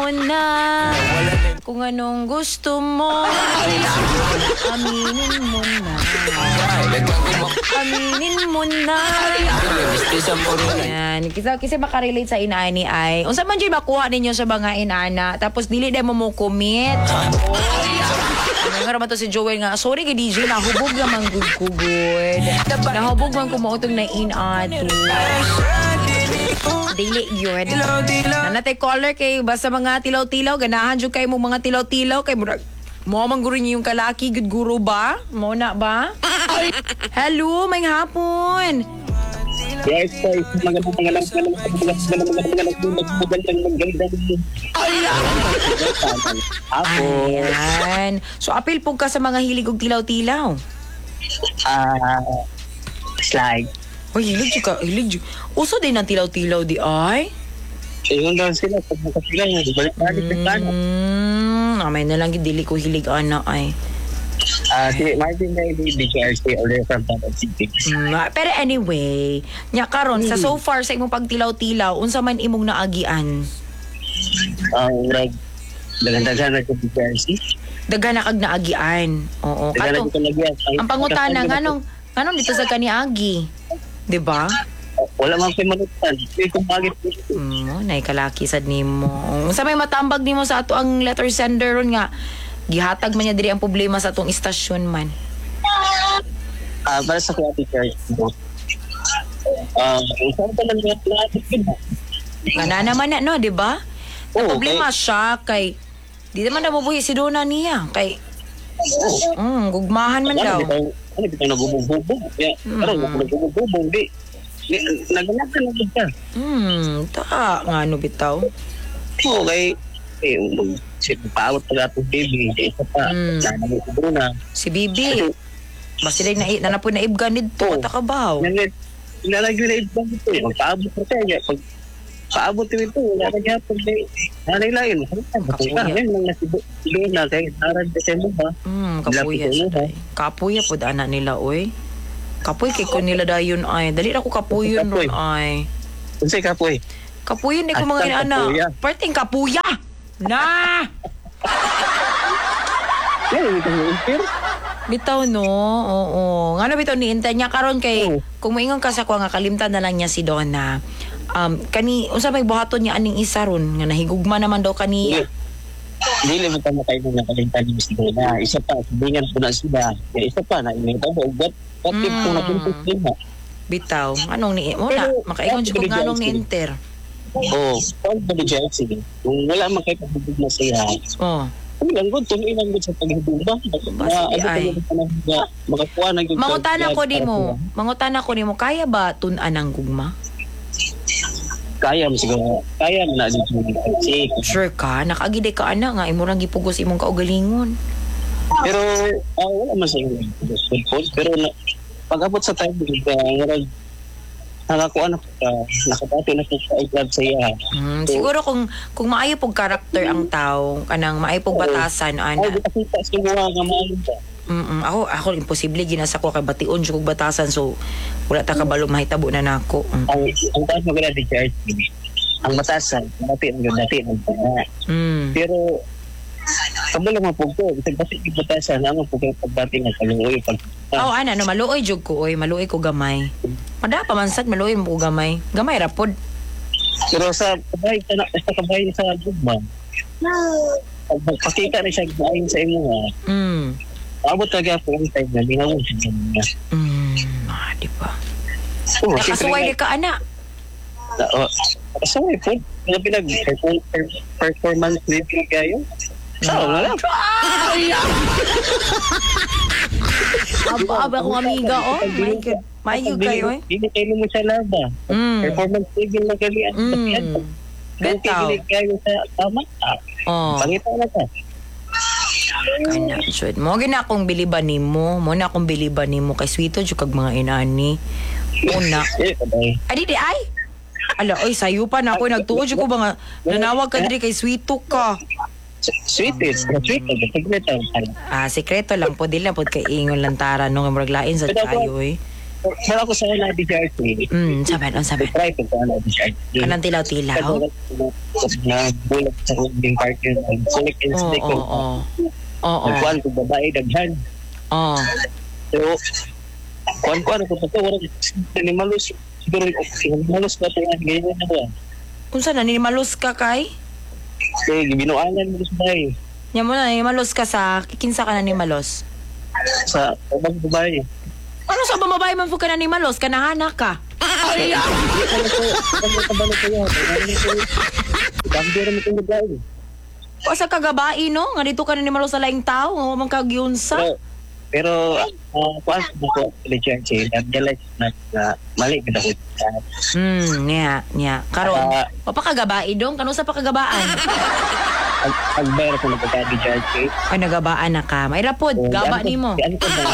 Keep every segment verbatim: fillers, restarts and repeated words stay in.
mo na kung anong gusto mo. Aminin mo na. Aminin mo na. Yan. Kasi, kasi makarelate sa inaani ay. Unsa man dyan makuha ninyo sa mga inana. Tapos dili din mo mo commit. Nga naman to si Joel nga, sorry kay D J, nahubog naman good ko good. Nahubog man kumuotong na inato. Dili yun. Nanatay caller kay basta mga tilaw-tilaw, ganahan dyan kayo mong mga tilaw-tilaw, kay murag mo man guro niyo yung kalaki, good guro ba? Mo na ba? Hello, may hapon. Yes, guys. Magandang magandang magandang magandang magandang magandang magandang Ayan. So, apil po ka sa mga hilig og tilaw-tilaw. Ah, slide. Uy, hilig dyan ka. Hilig dyan. Uso din ang tilaw-tilaw di ay? Ayun daw sila. Pag nakasila nga, balik-balik na kano. Hmm, amay na lang dili ko hilig ana ay. Ah, si Martin na yung D J R C already from Panay City. Mm, pero anyway, nya karon sa so far sa imong pagtilaw-tilaw, unsa man imong naagian? Ang rag, dagan-dagan na sa D J R C. Dagan na kag naagian. Oo. Dagan Kato, na lagyan. ang pangutana nganong nganong dito sa kaniagi? 'Di ba? Wala man kayo manutan. Hindi kong bagit. Mm, nay kalaki sad nimo. Unsa may matambag nimo sa ato ang letter sender ron nga gihatag man niya diri ang problema sa atong istasyon man. Ah, para sa kuya teacher. Ah, saan pa lang yung plato? Kana naman na no, 'di ba? Ang Oo, problema siya kay di naman nabubuhi si Dona niya kay mm, gugmahan man daw. Ano bitaw nagubububog? Ya, pero nagubububog di. Naganap na kita. Hmm, ta nga ano bitaw. Okay. Eh, si paawat pag atong baby, isa pa, Mm. nanamit ko na. Si Bibi. Basta na na na po naibgan dito, Oo. takabaw. Nangyay, nilalagyo na ibang ito eh. Magpaabot ko kaya. Pag paabot ko ito, wala na niya pag nanay lain. Kapuya. Ngayon lang nasido na kaya narad kasi mo ba? Hmm, kapuya Lapit siya. mo, ha? Day. Kapuya po ana nila oy. Kapuy kay ko nila dayon ay. Dali ra ko kapuyon Kapuy. ron ay. Unsay ka po eh? Kapuyon di ko mga Astang inaana. kapuya. Parting kapuya. Na! Yan, ito yung impir. Bitaw no. Oo. Ngano bitaw ni Inta niya karon kay Oo. kung moingon ka sa ko nga kalimtan na lang niya si Donna. Um kani unsa may buhaton niya aning isa ron nga nahigugma naman daw kaniya. Dili mo ka makain ng nakalintan ni Mister Na. Isa pa, sabihin po na sila. Kaya isa pa, nainita mo. What, what if kung Mm. napuntos din na? Bitaw. Anong ni mo na Pero, makaingon siya kung pero nganong ni Johnson. Inter. Oo. Paul ba ni Chelsea? Kung wala man kayo pagbubuг na siya, Oh. ano lang good, tuloy lang good sa paghibog ba? Ba, sige, Ano ay. ka na makakuha ng good Mangutana sa- ko di para mo. sa- Mangutana ko ni mo kaya ba tun-an ang gugma? Kaya mo siguro. Kaya mo na dito ni Chelsea. Sure ka, nakagide ka ana nga imong gipugos imong kaugalingon. Pero ah, wala man sa inyo. Pero na, pag-abot sa time, uh, nakakuha na po ka, nakabati na po sa i-grab sa iya. Hmm, siguro kung kung maayo pog karakter ang tao, kanang maayo pog batasan Ay, ana. di kasi pa sa mga gamay ba? Mm ako ako imposible ginasa ko kay bation jud kog batasan so wala ta kabalo mahitabo na nako. Mm. Ang ang taas mo ganda di charge. Ang matasan, dati ang dati ang pagka. Mm. Pero kamo lang mo po ko, kasi kasi yung batasan ang po kay pagdating ng kaluoy pag Oh, ana no maluoy jud ko oy, maluoy ko gamay. Mada pa man sad maluoy mo ko gamay. Gamay ra pod. pero sa kabay sa sa kabay sa gugma. Pag magpakita na siya gayon sa imo ha. Mm. Abot talaga po ang time na lingaw siya. Mm, ah, di ba? Oh, Nakasuway di ka ana. Kasaway po. Ano pinag performance review kayo? Sao na lang. Aba aba akong amiga oh. My God. Mayo kayo eh. Hindi kayo mo sa laba. Mm. Performance review lang kayo. Mm. Betaw. Kung kayo sa tama, Oh. pangita na ka. Kana jud. Mo gina akong biliban nimo, mo na akong biliban nimo kay sweeto jud kag mga inani. Una. Eh, kabay. Adi di ay. Ala oy sayo pa na ako nagtuod jud ko ba nga nanawag ka diri kay sweeto ka. Sweet is, sweet is, secret ang Ah, sekreto lang po dili na pod kay ingon lantara no nga murag lain sa kayo eh. Pero ako sa una D J R C, Hmm, sabi, ang sabi. try ko sa una D J R C. Kanang tilaw-tilaw. Na bulat sa yung partner, sulit and Oo, stick ko. oo, oo. Nagkuhan ko babae, daghan. Oo. So, kuhan-kuhan ako pa ito, walang animalus. Siguro, animalus ba ito yan? Ganyan na ba? Kung saan, nanimalos ka kay? Kasi, binuangan mo sa bahay. Yan mo na, nanimalos ka sa, kikinsa ka nanimalos. Sa ibang babae. Ano sa babae man po ka nanimalos? Kanahanak ka. Ay, Ano ko, ano ko ba na ito yan? Ano ko, dami rin itong babae. o sa kagabai, no? Nga dito ka nanimalos sa laing tao, o man kagyunsa. Pero, pero, uh, kuhan ko ko, legend, na-realize na na mali ka daw. Hmm, niya, niya. Karon, Ah. o pa kagabai dong? Kano sa pakagabaan? Pag-bayar ko na pagka-D J R C. Ay, nagabaan na ka. May rapod, gaba ni mo. Ano ko ba?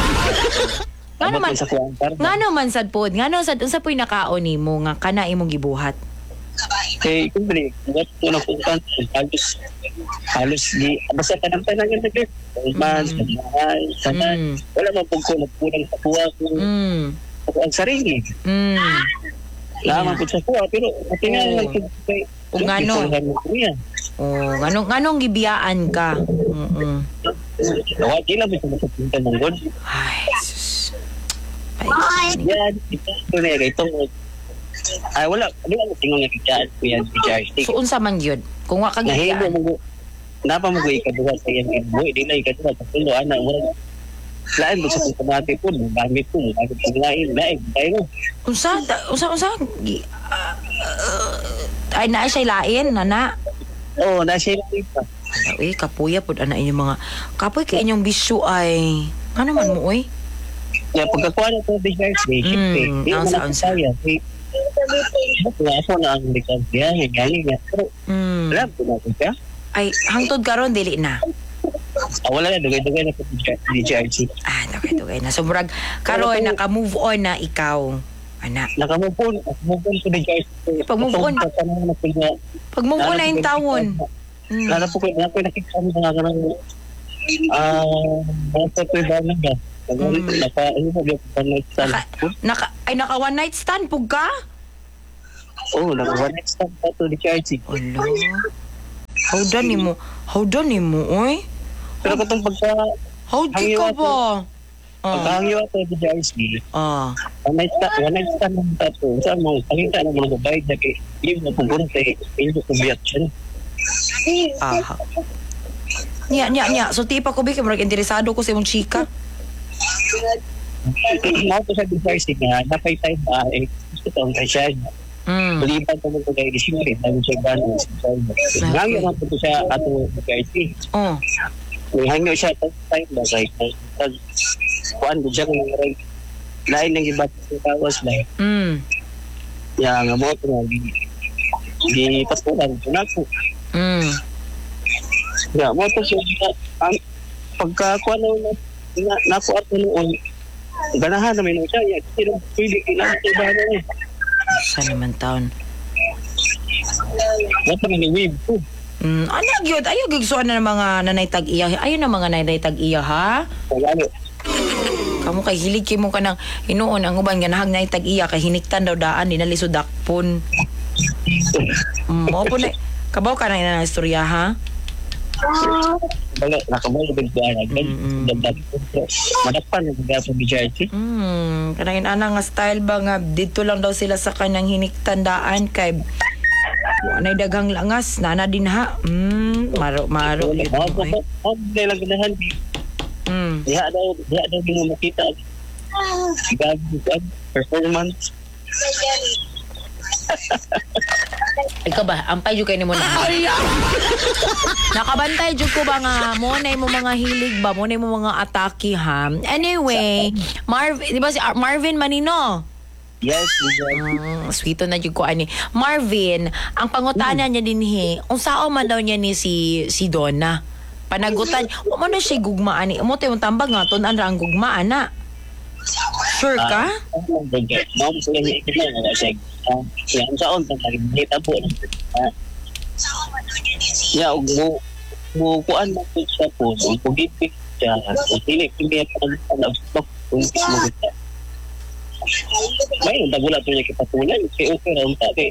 Ngano man, sa kuwantar. ngano man sad pod, ngano sad unsa po'y nakaon nimo nga kana imong gibuhat. Kay kumpli, what ko na puntan, halos, halos di, basta tanang-tanang yung nag man, sa bahay, sa Mm. wala man po ko nagpunan sa kuha ko, Mm. ako ang sarili. Mm. Laman po sa kuha, pero pati nga Oo. lang kay, Kung gano. Oh, nganong nganong gibiyaan ka? Mm. Wala, di lang ito nakapunta ng God. Ay, sus. Ay, Yan, ito na yung itong, ay wala, di lang tingong yung kikaan ko yan, D J R C. so unsa man gyud? Kung wa ka Nahilo gibiyaan. mo, napa mo ko ikaduha sa yan, boy, di na ikaduha, patulo, anak, wala, lain mo sa pagkamati po, gamit po, gamit po lain, lain, tayo mo. Unsa ta- unsa unsa gi- ah, ah, ay naa siya lain nana. Oo, nasa yung ito. Uy, kapuya pod ana inyong mga kapoy kay inyong bisyo ay ano man mo oy? Kaya pagkakuha na ito, D J R C, syempre, Mm, di ang mo saan na saya. Kaya ako na ang likod niya, galing niya. Pero, Mm. alam ko na siya. Ay hangtod karon dili na. Ah, wala na, dugay-dugay na ito, D J R C. Ah, dugay-dugay na. So murag karon naka-move on na ikaw. Ana. Nakamove on, nakamove on ko, D J R C. Pag move on. Itong patanong na po niya, Pag move on na yung tawon. Mm. lalo po ko, lalo po nakikita mo na ganang, ah, mga patuloy ba na ba? Mm. Naka, ano mo, yung panay sa Naka, naka, ay naka one night stand pug ka? Oo, naka one next time pa to, D J R C. Hello. How done ni mo? How done ni mo, oy? Pero katong pagka, How di ka ba? Ah. pagkahangyo ato, D J R C, Ah. one night stand, one night stand ng tato. Saan mo, pangita ng mga babae na kay, hindi mo pagpunta kay, hindi ko biyat siya. Aha. Nya, nya, nya. So, ti pa ko, Bik. Marag interesado ko sa imong chika. Mga po sa D J R C nga, napay time ba, eh, gusto ko ang siya. Mm. Maliban ko mo ko kay Disimre, dahil siya gano'n sa siya. Hangyo naman po siya ato D J R C. Oh. May hangyo siya at time ba, kay, kuan ko siya kung naray, lain ng iba sa tawas na, Mm. yang nga mo ito nga, di, di patulan ko na po. Mm. Ya, mo ito siya, ang pagkakuan na, na, naku at noon, ganahan namin siya, ya, sino pwede kinakita na eh. Sa naman taon. Wala pa ni wave ko. Mm. Ano gyud? Ayaw gyud so na mga nanay tag iya. Ayaw na mga nanay tag iya ha. Kaya Kamu kay hilig kay mo kanang hinuon ang uban nga nahag nay tag iya kay hiniktan daw daan di nalisod dakpon. Mm, mo po na. Kabaw ka na ina ng istorya ha. wala, nakabalo din ko na. Mm-mm. Madapan na mga sa B J R C. Hmm, kanang ana nga style ba nga dito lang daw sila sa kanang hiniktandaan kay anay daghang langas nana din ha. Hmm, maro maro yun. Okay. Ako lang ganahan. Hmm. Diha daw, diha daw di mo makita. Gagawin performance. Ikaw ba, ampay jud kay nimo na. Nakabantay jud ko ba nga mo na mo mga hilig ba, mo na mo mga atake ha. Anyway, Marvin, di ba si Ar- Marvin Manino? Yes, B J R C. Mm, sweeto na jud ko ani. Marvin, ang pangutana niya dinhi, unsao man daw niya ni si si Donna. Panagutan, wa mo na siya gugma ani. Mo tay tambag nga tun-an ra ang gugma ana. Sure ka? Mom sila ni ikita na siya. Yan sa on tang nakita po. Ya mo mo kuan mo po siya po. Kung gipik siya, kung pili pili ang ang stock kung mo kita. May nagula to niya kipatulan. Kaya okay ra unta kay.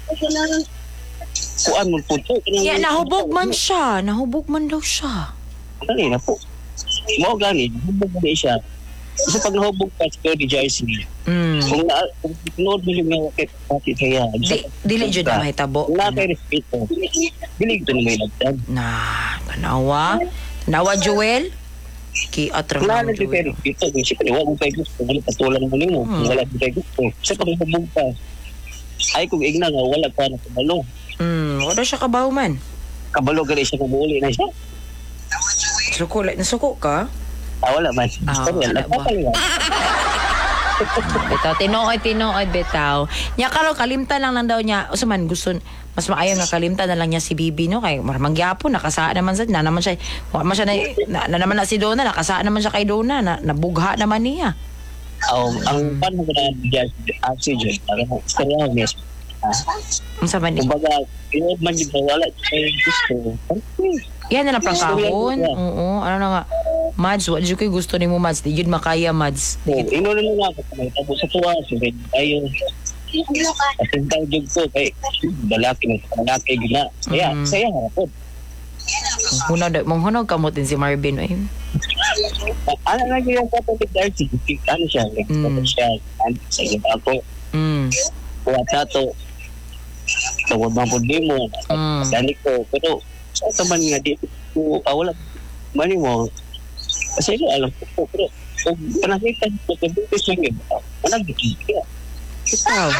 Kuan mo puto. Ya, nahubog man siya. Nahubog man daw siya. Dali na po. Mo gani, hubog mo siya. Kasi pag nahubog ka sa di jersey, Mm. kung na kung nood mo yung mga kay pati kaya. Di, dili jud na mahitabo. Na kay respeto. Dili to may lagdan. Na, tanawa. Tanawa, Joel. Ki atra Wala lang, na kay Joel. respeto. Kung siya wala mo kay gusto, wala patulan mo nimo. Hmm. Wala mo kay gusto. Kasi pag nahubog ka, ay kung igna nga wala pa na kabalo. Mm, wala siya kabaw man. Kabalo gali siya kung uli na siya. Suko, like, nasuko ka? Ah, wala man. Ah, Sorry, wala ba? nagpapaliwan. Bitaw, tinuod, tinuod, bitaw. Nya karon kalimtan lang lang daw niya. O man, gusto, mas maayo nga kalimtan na lang niya si Bibi, no? Kay marmangyapo, nakasaan naman sa, na naman siya, wa man siya na, na, na naman na si Donna, nakasaan naman siya kay Donna, na, nabugha naman niya. Oh, ang pan mo na bigyan oxygen para mo istorya mes. Ang sabi ni, Kumbaga, yun man yung wala kay gusto. yan na lang pang kahon. Oo, ano na nga. Mads, what did you gusto ni mo, Mads? Di yun makaya, Mads. So, ino na lang ako kung tapos sa tuwa, so rin tayo. Kasi tayo jug ko kay dalaki ng lalaki gina. Kaya, Mm. saya harapon. Hunaw, mong hunaw kamutin si Marvin. Ay, Ano na yung kapatid Darcy? Ano siya? Mm. Ano siya? Ano sa iyo ako? mm, Kuha tato. Tawag mga po di mo. Mm. Dali ko. Pero, sa taman nga, di ko, ah, wala. Mani mo, kasi ito, alam ko po. Pero, kung panakita ko, kung butis lang yun, managigit ka. ikaw.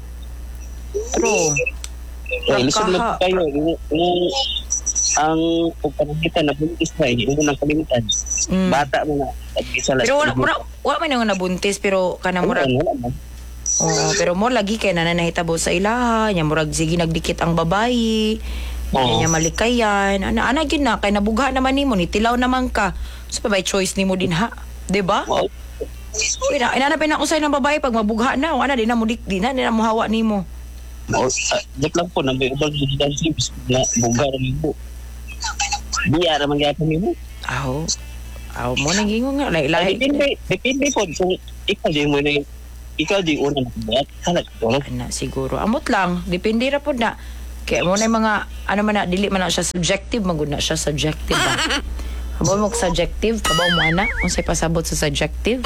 True. Eh, lisod Nagkaha- lang kayo. Yung, yung, ang kung panakita na buntis na, hindi mo nang kalimutan. Mm. Bata mo na. At isa lang. Pero wala, wala, wala man yung nabuntis, pero kanang murag, Wala man. oo, pero mo lagi kay nananahitabo sa ilaha, nya murag sige nagdikit ang babayi. Oo. Nya malikayan. Ana ana gyud na kay nabugha naman nimo, nitilaw naman ka. So by choice nimo din ha, 'di ba? Wow. Ina inanapin na usay ng babae pag mabugha na, ana di na mo dik di na di na mo hawa nimo. Oh, uh, Dik lang po na may ubang digital tips na bugar mo. Biya naman gyapon nimo. Aw. Aw mo nagingon nga Ay, lahi lahi. depende, depende po kung ikaw di mo na ikaw di una nakabuhat. Kalat ko. Ana siguro amot lang, depende ra pud na. Kaya mo na yung mga ano man na dili man na siya subjective, magud na siya subjective ba. Kabaw mo subjective, kabaw mo ana unsay pasabot sa subjective.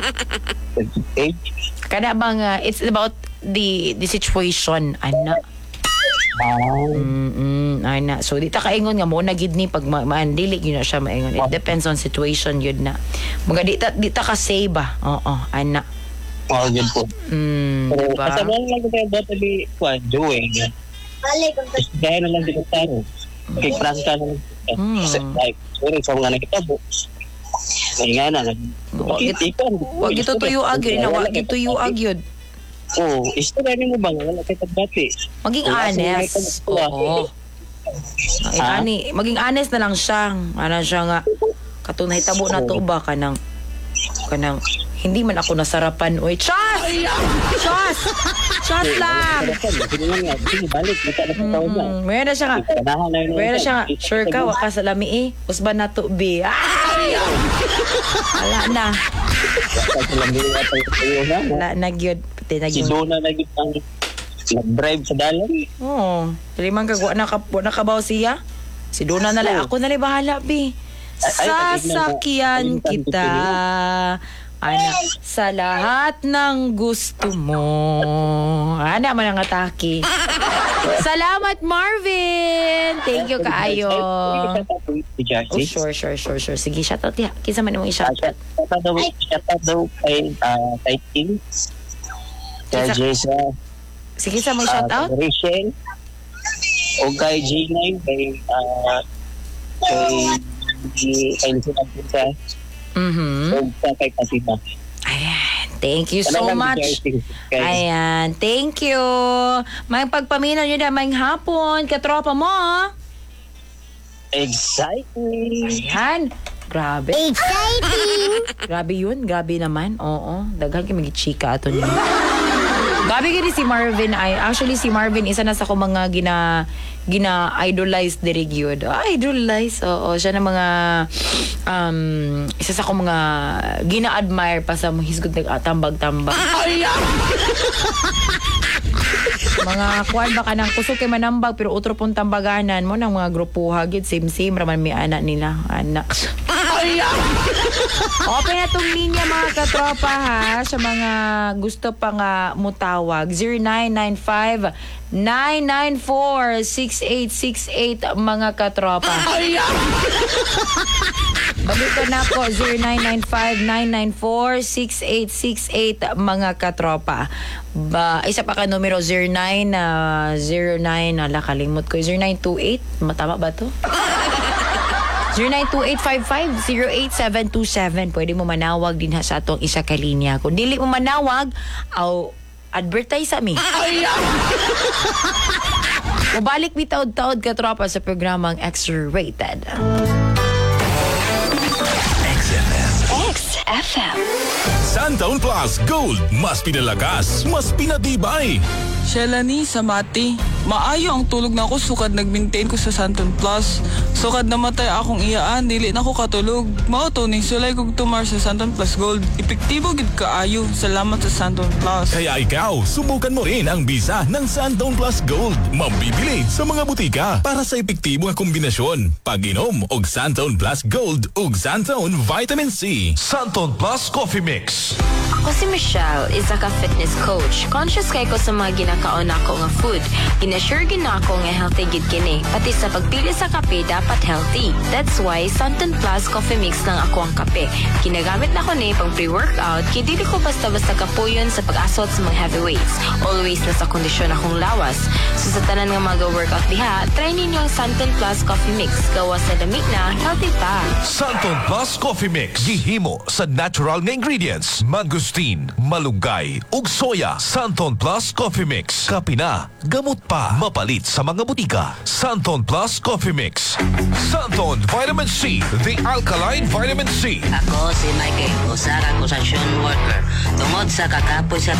Eh, Kada bang uh, it's about the the situation ana. ah, Mm, ana. So di ta kaingon nga mo na gid ni pag ma- maandili gyud na siya maingon. It depends on situation yun na. Mga di ta di ta ka say ba. Oo, ana. wow, yun po. Mm, Pero diba? kasama lang tayo bata ni Juan, Joey. Dahil na lang dito tayo. Kay Franca na lang. Hmm. Like, sorry, sa mga nakitabo. Kaya nga na. Wag git- Wag gito tuyo agyod na wag gito tuyo agyod. Oo, istorya ni mo ba nga wala kay tagbati? Maging Wala siyang honest. nakikita. Oo. Ay, Ha? ani, maging honest na lang siya. Ano siya nga katunay tabo na to ba kanang kanang hindi man ako nasarapan. Oy, chas! Chas! Chas lang! Sige nga nga, sige balik. Kita na sa taon na. Mm, Mayroon na siya nga. Kanahan na yun. Mayroon na siya nga. Sure ka, waka sa lami eh. Usban na to, be. Ay! Wala na. Kasi lang din natin tayo na. Wala na, gyud. Pati na Si gyud. Dona lagi ang nag-drive sa dalan. Oo. Dili man ka, wa na ka- wa na kabaw siya. Si Dona na lang. Oo. Ako na lang bahala, be. Ay, ay, Sasakyan ay, ay, kita. Ana, sa lahat ng gusto mo. Ana man ang atake. Salamat, Marvin. Thank you kaayo. Oh, sure, sure, sure, sure. Sige, shoutout ya. Kinsa man imong i-shoutout? Shoutout daw, shoutout daw kay ah, kay Ting, kay Isa- Jessa, Sige, sa mo ah, i-shoutout? kay Rachel, o kay G nine, kay ah, kay kay Lisa Pisa, Mhm. o sa kay Fatima. Ayan. Thank you so Talagang much. guys, kay- Ayan. Thank you. May pagpaminaw nyo na may hapon. Katropa mo. Exciting! Ayan. Grabe. Exciting! Grabe yun. Grabe naman. Oo. Daghan kayo mag-chika ato niyo. Grabe gini si Marvin ay. Actually, si Marvin, isa na sa ko mga gina, gina-idolize diri gyud. Ah, idolize. Oo, siya na mga um isa sa ko mga gina-admire pa sa mga hisgod nag-tambag-tambag. Mga kuan ba ka nang kusog kay manambag pero otro pong tambaganan mo ng mga grupuha gid same same raman may anak nila anak. Open na tong linya mga katropa ha sa mga gusto pa nga mutawag zero nine nine five nine nine four six eight six eight mga katropa. Balito na po zero nine nine five nine nine four six eight six eight mga katropa. Ba, isa pa ka numero zero nine na zero nine ala kalimot ko zero nine two eight matama ba to? zero nine two eight five five zero eight seven two seven. Pwede mo manawag din ha sa atong isa ka linya. Kung dili mo manawag, aw advertise sa mi. Mabalik bitaod-taod ka tropa sa programang X-Rated. X F M. Santaon Plus Gold. Mas pinalakas, mas pinatibay. Shelani sa Mati, maayo ang tulog na ako sukad nag-maintain ko sa Santon Plus. Sukad namatay akong iyaan, dili na ko katulog. Mao to ning sulay kog tumar sa Santon Plus Gold. Epektibo gid kaayo. Salamat sa Santon Plus. Kaya ikaw, subukan mo rin ang bisa ng Santaon Plus Gold. Mabibili sa mga butika para sa epektibo nga kombinasyon. Pag-inom og Santaon Plus Gold ug Santaon Vitamin C. Santon Plus Coffee Mix. Ako si Michelle, isa ka fitness coach. Conscious kay ko sa mga ginakaon ako nga food. Ginasure gid na ako nga healthy gid kini. Pati sa pagpili sa kape dapat healthy. That's why Santon Plus Coffee Mix lang ako ang kape. Ginagamit na ko ni pang pre-workout kay dili ko basta-basta kapuyon sa pag-asot sa mga heavyweights. Always nasa kondisyon akong lawas. So sa tanan nga mag-workout diha, try ninyo ang Santon Plus Coffee Mix. Gawa sa lamig na, healthy pa. Santon Plus Coffee Mix. Gihimo sa natural nga ingredients. Mangustin, malunggay, ug soya. Santon Plus Coffee Mix. Kapina, gamot pa. Mapalit sa mga butika. Santon Plus Coffee Mix. Santon Vitamin C. The Alkaline Vitamin C. Ako si Mikey, usa ka construction worker. Tungod sa kakapoy sa